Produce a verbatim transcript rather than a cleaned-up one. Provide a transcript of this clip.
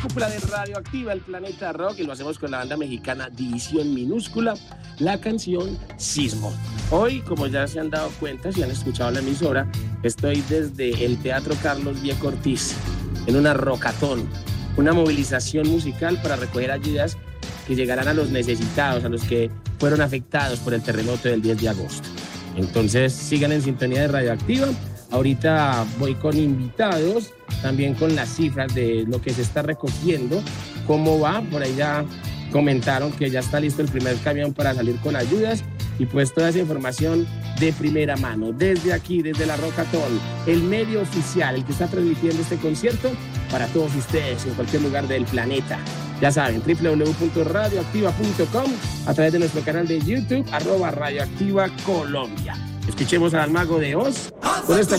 Cúpula de Radioactiva, el planeta rock, y lo hacemos con la banda mexicana División Minúscula, la canción Sismo. Hoy, como ya se han dado cuenta, si han escuchado la emisora, estoy desde el Teatro Carlos Vieco Ortiz, en una rocatón, una movilización musical para recoger ayudas que llegarán a los necesitados, a los que fueron afectados por el terremoto del diez de agosto. Entonces, sigan en sintonía de Radioactiva. Ahorita voy con invitados, también con las cifras de lo que se está recogiendo, cómo va. Por ahí ya comentaron que ya está listo el primer camión para salir con ayudas, y pues toda esa información de primera mano, desde aquí, desde la Rocatón, el medio oficial, el que está transmitiendo este concierto para todos ustedes en cualquier lugar del planeta. Ya saben, doble u doble u doble u punto radioactiva punto com, a través de nuestro canal de YouTube, arroba Radioactiva Colombia. Escuchemos al Mago de Oz con esta